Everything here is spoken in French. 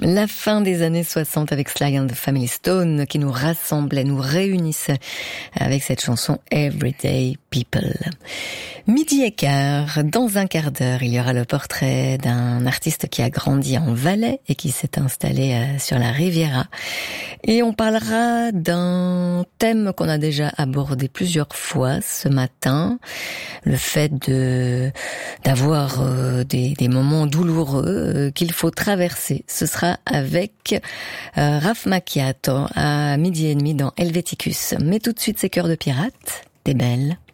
La fin des années 60 avec Sly and the Family Stone qui nous rassemblait, nous réunissait avec cette chanson Everyday People. 12h15, dans un quart d'heure, il y aura le portrait d'un artiste qui a grandi en Valais et qui s'est installé sur la Riviera. Et on parlera d'un thème qu'on a déjà abordé plusieurs fois ce matin, le fait d'avoir des moments douloureux qu'il faut traverser. Ce sera avec Raph Macchiato à 12h30 dans Helvéticus. Mais tout de suite, c'est Cœur de pirate, des belles.